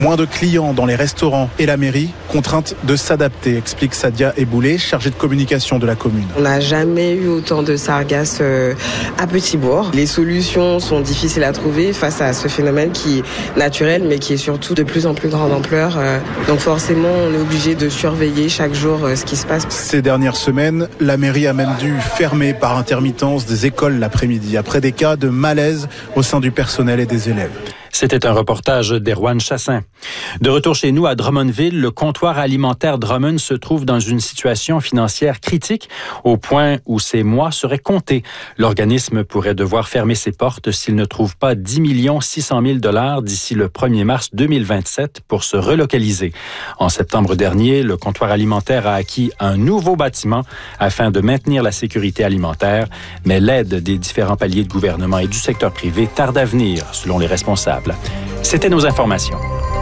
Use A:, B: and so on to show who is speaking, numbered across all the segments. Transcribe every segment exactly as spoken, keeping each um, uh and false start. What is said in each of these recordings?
A: Moins de clients dans les restaurants et la mairie, contrainte de s'adapter, explique Sadia Eboulé, chargée de communication de la commune.
B: On n'a jamais eu autant de sargasses à Petit-Bourg. Les solutions sont difficiles à trouver face à ce phénomène qui est naturel, mais qui est surtout de plus en plus grande ampleur. Donc forcément, on est obligé de surveiller chaque jour ce qui se passe.
A: Ces dernières semaines, la mairie a même dû fermer par intermittence des écoles l'après-midi, après des cas de malaise au sein du personnel et des élèves.
C: C'était un reportage d'Erwan Chassin. De retour chez nous à Drummondville, le comptoir alimentaire Drummond se trouve dans une situation financière critique au point où ses mois seraient comptés. L'organisme pourrait devoir fermer ses portes s'il ne trouve pas dix millions six cent mille dollars d'ici le premier mars deux mille vingt-sept pour se relocaliser. En septembre dernier, le comptoir alimentaire a acquis un nouveau bâtiment afin de maintenir la sécurité alimentaire, mais l'aide des différents paliers de gouvernement et du secteur privé tarde à venir, selon les responsables. C'était nos informations.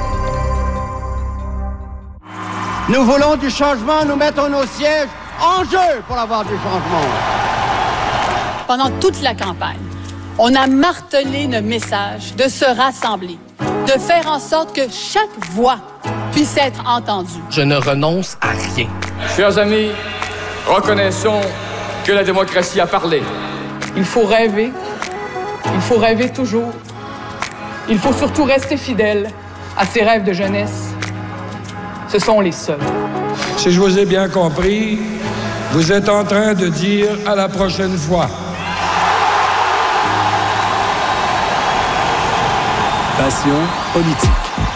D: Nous voulons du changement, nous mettons nos sièges en jeu pour avoir du changement.
E: Pendant toute la campagne, on a martelé le message de se rassembler, de faire en sorte que chaque voix puisse être entendue.
F: Je ne renonce à rien.
G: Chers amis, reconnaissons que la démocratie a parlé.
H: Il faut rêver. Il faut rêver toujours. Il faut surtout rester fidèle à ses rêves de jeunesse. Ce sont les seuls.
I: Si je vous ai bien compris, vous êtes en train de dire à la prochaine fois.
J: Passion politique.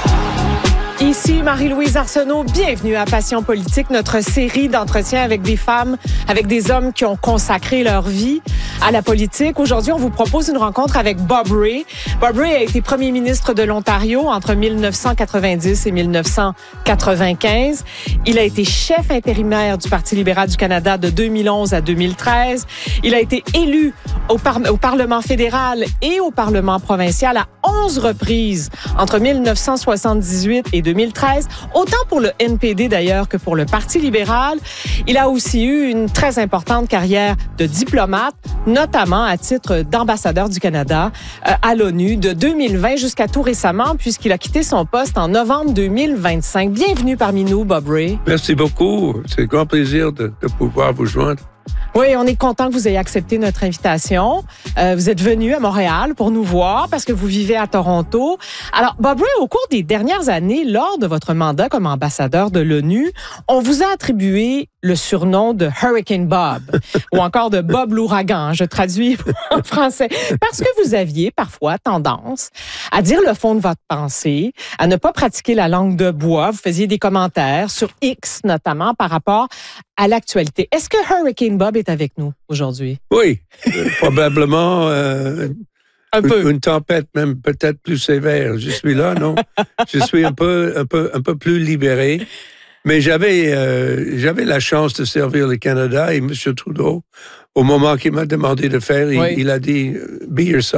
K: Ici Marie-Louise Arsenault, bienvenue à Passion politique, notre série d'entretiens avec des femmes, avec des hommes qui ont consacré leur vie à la politique. Aujourd'hui, on vous propose une rencontre avec Bob Rae. Bob Rae a été premier ministre de l'Ontario entre mille neuf cent quatre-vingt-dix et mille neuf cent quatre-vingt-quinze. Il a été chef intérimaire du Parti libéral du Canada de deux mille onze à deux mille treize. Il a été élu au, par- au Parlement fédéral et au Parlement provincial à onze reprises entre mille neuf cent soixante-dix-huit et deux mille treize, autant pour le N P D d'ailleurs que pour le Parti libéral. Il a aussi eu une très importante carrière de diplomate, notamment à titre d'ambassadeur du Canada euh, à l'ONU de deux mille vingt jusqu'à tout récemment, puisqu'il a quitté son poste en novembre deux mille vingt-cinq. Bienvenue parmi nous, Bob Rae.
L: Merci beaucoup. C'est un grand plaisir de, de pouvoir vous joindre.
K: Oui, on est content que vous ayez accepté notre invitation. Euh, vous êtes venu à Montréal pour nous voir parce que vous vivez à Toronto. Alors, Bob Rae, au cours des dernières années, lors de votre mandat comme ambassadeur de l'ONU, on vous a attribué le surnom de Hurricane Bob ou encore de Bob l'ouragan, je traduis en français, parce que vous aviez parfois tendance à dire le fond de votre pensée, à ne pas pratiquer la langue de bois. Vous faisiez des commentaires sur X, notamment par rapport à l'actualité. Est-ce que Hurricane Bob est avec nous aujourd'hui?
L: Oui, euh, probablement euh,
K: un peu.
L: Une, une tempête même peut-être plus sévère. Je suis là, non? Je suis un peu, un peu, un peu plus libéré. Mais j'avais, euh, j'avais la chance de servir le Canada et M. Trudeau, au moment qu'il m'a demandé de faire, il,
K: oui.
L: il a dit « Be yourself ».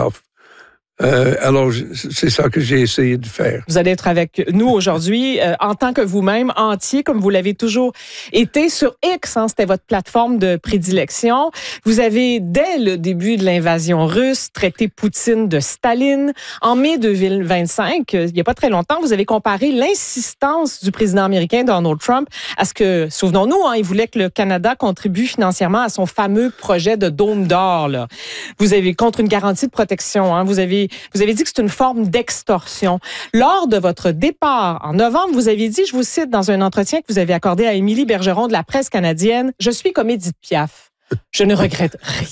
L: Euh, alors, c'est ça que j'ai essayé de faire.
K: Vous allez être avec nous aujourd'hui euh, en tant que vous-même, entier, comme vous l'avez toujours été sur X. Hein, c'était votre plateforme de prédilection. Vous avez, dès le début de l'invasion russe, traité Poutine de Staline. En mai deux mille vingt-cinq, il n'y a pas très longtemps, vous avez comparé l'insistance du président américain Donald Trump à ce que, souvenons-nous, hein, il voulait que le Canada contribue financièrement à son fameux projet de dôme d'or. Là. Vous avez contre une garantie de protection. Hein, vous avez Vous avez dit que c'est une forme d'extorsion. Lors de votre départ en novembre, vous aviez dit, je vous cite dans un entretien que vous avez accordé à Émilie Bergeron de la presse canadienne, « Je suis comme Édith Piaf. Je ne regrette rien. »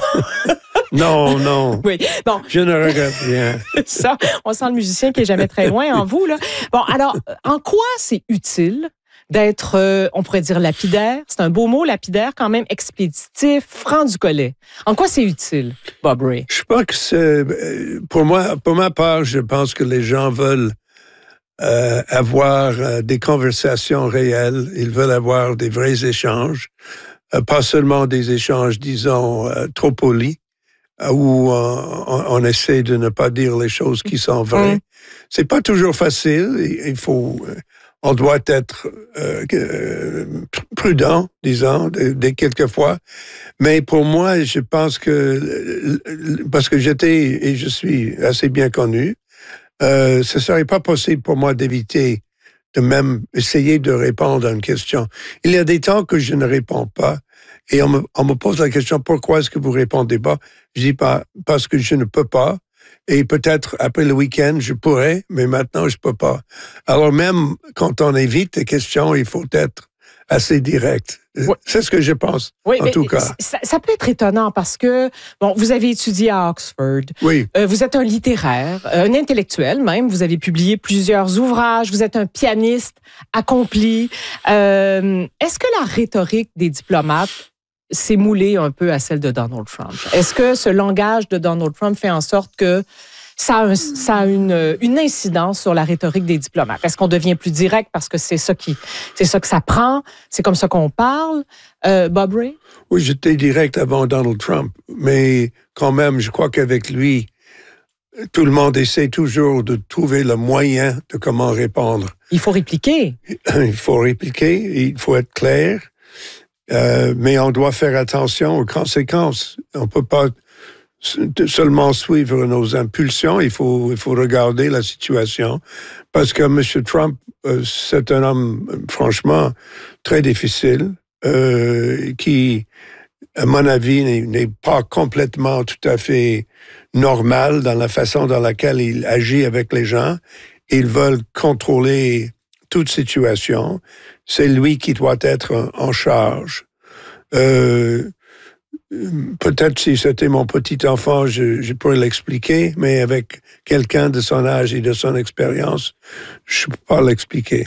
L: Non, non.
K: Oui, bon.
L: Je ne regrette rien.
K: Ça, on sent le musicien qui est jamais très loin en vous, là. Bon, alors, en quoi c'est utile d'être, euh, on pourrait dire lapidaire, c'est un beau mot, lapidaire, quand même expéditif, franc du collet. En quoi c'est utile, Bob Rae?
L: Je pense que c'est, pour moi, pour ma part, je pense que les gens veulent euh, avoir euh, des conversations réelles, ils veulent avoir des vrais échanges, euh, pas seulement des échanges, disons, euh, trop polis, où on, on essaie de ne pas dire les choses qui sont vraies. Mmh. C'est pas toujours facile, il faut... On doit être euh, prudent, disons, dès quelquefois. Mais pour moi, je pense que, parce que j'étais et je suis assez bien connu, euh, ce serait pas possible pour moi d'éviter de même essayer de répondre à une question. Il y a des temps que je ne réponds pas et on me, on me pose la question, pourquoi est-ce que vous répondez pas? Je dis pas, parce que je ne peux pas. Et peut-être après le week-end, je pourrais, mais maintenant, je peux pas. Alors même quand on évite les questions, il faut être assez direct. Oui. C'est ce que je pense,
K: oui,
L: en
K: mais
L: tout cas.
K: Ça, ça peut être étonnant parce que, bon, vous avez étudié à Oxford.
L: Oui.
K: Euh, vous êtes un littéraire, un intellectuel même. Vous avez publié plusieurs ouvrages. Vous êtes un pianiste accompli. Euh, est-ce que la rhétorique des diplomates s'est moulée un peu à celle de Donald Trump? Est-ce que ce langage de Donald Trump fait en sorte que ça a, un, ça a une, une incidence sur la rhétorique des diplomates? Est-ce qu'on devient plus direct parce que c'est ça qui, c'est ça que ça prend? C'est comme ça qu'on parle? Euh, Bob Rae?
L: Oui, j'étais direct avant Donald Trump, mais quand même, je crois qu'avec lui, tout le monde essaie toujours de trouver le moyen de comment répondre.
K: Il faut répliquer.
L: Il faut répliquer, il faut être clair, euh, mais on doit faire attention aux conséquences. On peut pas seulement suivre nos impulsions, il faut, il faut regarder la situation, parce que M. Trump, euh, c'est un homme, franchement, très difficile, euh, qui, à mon avis, n'est, n'est pas complètement tout à fait normal dans la façon dans laquelle il agit avec les gens. Ils veulent contrôler toute situation. C'est lui qui doit être en, en charge. Euh, Peut-être si c'était mon petit enfant, je, je pourrais l'expliquer, mais avec quelqu'un de son âge et de son expérience, je ne peux pas l'expliquer.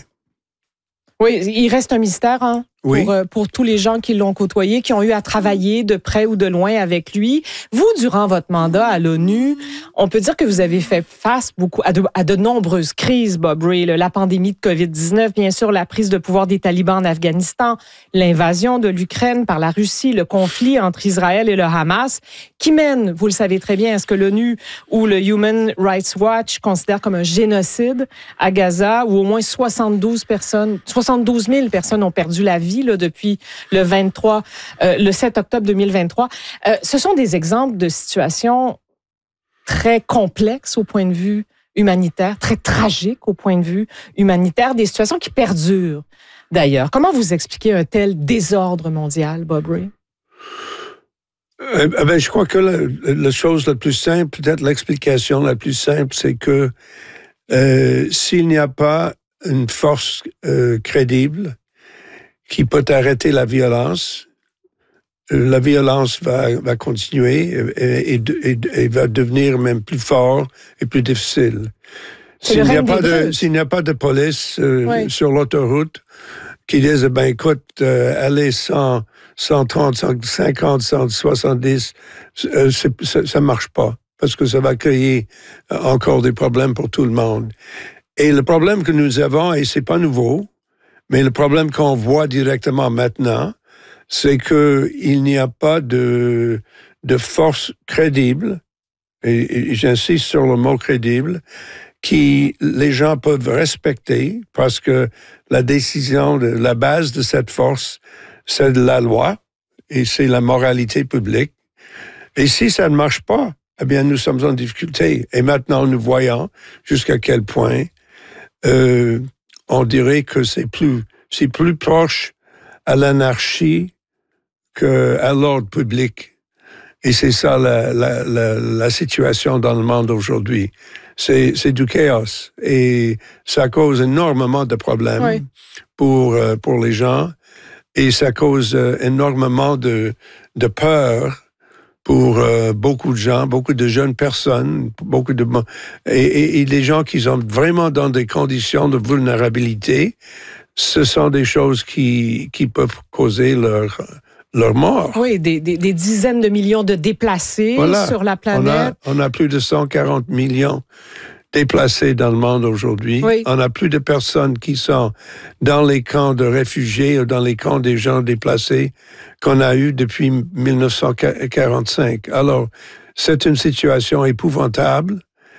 K: Oui, il reste un mystère, hein?
L: Oui.
K: Pour, pour tous les gens qui l'ont côtoyé, qui ont eu à travailler de près ou de loin avec lui. Vous, durant votre mandat à l'ONU, on peut dire que vous avez fait face beaucoup à de, à de nombreuses crises, Bob Rae. La pandémie de covid dix-neuf, bien sûr, la prise de pouvoir des talibans en Afghanistan, l'invasion de l'Ukraine par la Russie, le conflit entre Israël et le Hamas, qui mène, vous le savez très bien, à ce que l'ONU ou le Human Rights Watch considère comme un génocide à Gaza, où au moins soixante-douze personnes, soixante-douze mille personnes ont perdu la vie là, depuis le vingt-trois, euh, le sept octobre deux mille vingt-trois. Euh, ce sont des exemples de situations très complexes au point de vue humanitaire, très tragiques au point de vue humanitaire, des situations qui perdurent d'ailleurs. Comment vous expliquez un tel désordre mondial, Bob Rae?
L: Euh, ben, je crois que la, la chose la plus simple, peut-être l'explication la plus simple, c'est que euh, s'il n'y a pas une force euh, crédible qui peut arrêter la violence, la violence va, va continuer et, et, et, et va devenir même plus fort et plus difficile. S'il n'y, a pas de, s'il n'y a pas de police euh, oui. sur l'autoroute qui disent, ben écoute, euh, allez cent, cent trente, cent cinquante, cent soixante-dix, euh, c'est, ça, ça marche pas parce que ça va créer encore des problèmes pour tout le monde. Et le problème que nous avons, et c'est pas nouveau, mais le problème qu'on voit directement maintenant, c'est que il n'y a pas de, de force crédible, et, et j'insiste sur le mot crédible, qui les gens peuvent respecter parce que la décision, de, la base de cette force, c'est de la loi et c'est la moralité publique. Et si ça ne marche pas, eh bien, nous sommes en difficulté. Et maintenant, nous voyons jusqu'à quel point euh, on dirait que c'est plus, c'est plus proche à l'anarchie qu'à l'ordre public. Et c'est ça la, la, la, la situation dans le monde aujourd'hui. C'est, c'est du chaos. Et ça cause énormément de problèmes oui. pour, euh, pour les gens. Et ça cause euh, énormément de, de peur pour euh, beaucoup de gens, beaucoup de jeunes personnes, beaucoup de et, et, et les gens qui sont vraiment dans des conditions de vulnérabilité, ce sont des choses qui qui peuvent causer leur leur mort.
K: Oui, des, des, des dizaines de millions de déplacés
L: voilà.
K: sur la planète.
L: On a, on a plus de cent quarante millions déplacés dans le monde aujourd'hui.
K: Oui.
L: On a plus de personnes qui sont dans les camps de réfugiés ou dans les camps des gens déplacés qu'on a eu depuis dix-neuf cent quarante-cinq. Alors, c'est une situation épouvantable.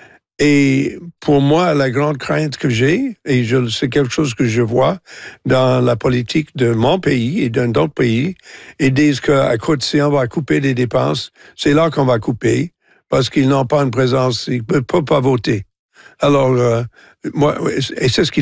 L: Et pour moi, la grande crainte que j'ai, et je, c'est quelque chose que je vois dans la politique de mon pays et d'un autre pays, ils disent qu'à écoute, si on va couper des dépenses, c'est là qu'on va couper, parce qu'ils n'ont pas une présence, ils ne peuvent pas voter. Alors, euh, moi, et c'est ce qui